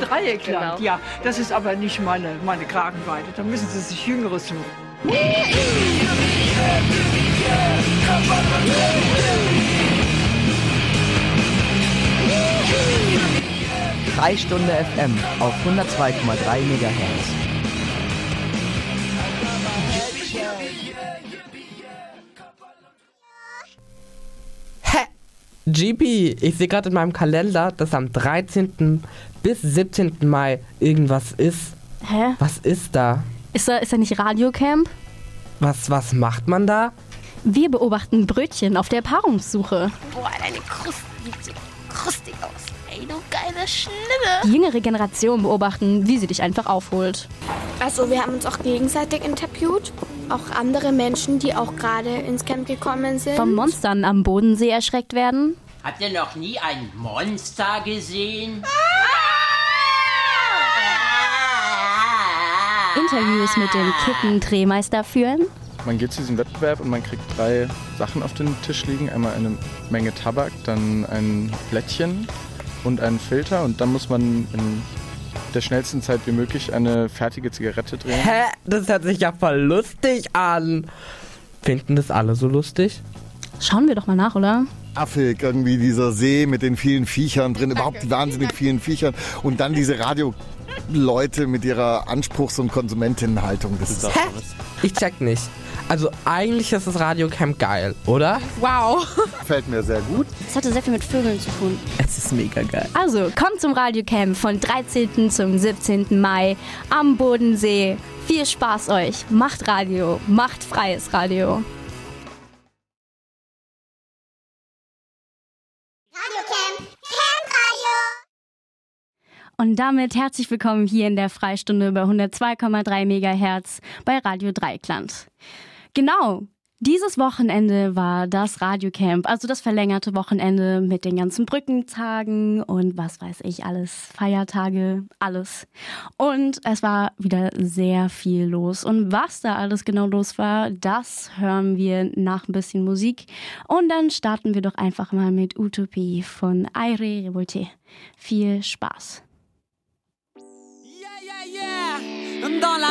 Dreieckland. Genau. Ja, das ist aber nicht meine Kragenweite. Da müssen Sie sich Jüngeres suchen. Freistunde FM auf 102,3 MHz. GP, ich sehe gerade in meinem Kalender, dass am 13. bis 17. Mai irgendwas ist. Hä? Was ist da? Ist da nicht Radiocamp? Was macht man da? Wir beobachten Brötchen auf der Paarungssuche. Boah, deine Kruste sieht so krustig aus. Ey, du geile Schnitte. Die jüngere Generation beobachten, wie sie dich einfach aufholt. Also wir haben uns auch gegenseitig interviewt. Auch andere Menschen, die auch gerade ins Camp gekommen sind. Vom Monstern am Bodensee erschreckt werden. Habt ihr noch nie ein Monster gesehen? Interviews mit dem Kittendrehmeister führen. Man geht zu diesem Wettbewerb und man kriegt 3 Sachen auf den Tisch liegen. Einmal eine Menge Tabak, dann ein Blättchen und einen Filter. Und dann muss man in der schnellsten Zeit wie möglich eine fertige Zigarette drehen. Hä? Das hört sich ja voll lustig an. Finden das alle so lustig? Schauen wir doch mal nach, oder? Affig, irgendwie dieser See mit den vielen Viechern drin, überhaupt die wahnsinnig vielen Viechern. Und dann diese Radioleute mit ihrer Anspruchs- und Konsumentinnenhaltung. Das ist Ich check nicht. Also eigentlich ist das Radiocamp geil, oder? Wow. Gefällt mir sehr gut. Das hatte sehr viel mit Vögeln zu tun. Es ist mega geil. Also, kommt zum Radiocamp von 13. zum 17. Mai am Bodensee. Viel Spaß euch. Macht Radio. Macht freies Radio. Und damit herzlich willkommen hier in der Freistunde bei 102,3 MHz bei Radio Dreieckland. Genau, dieses Wochenende war das Radiocamp, also das verlängerte Wochenende mit den ganzen Brückentagen und was weiß ich alles, Feiertage, alles. Und es war wieder sehr viel los. Und was da alles genau los war, das hören wir nach ein bisschen Musik. Und dann starten wir doch einfach mal mit Utopie von Aire Revolte. Viel Spaß. Dans la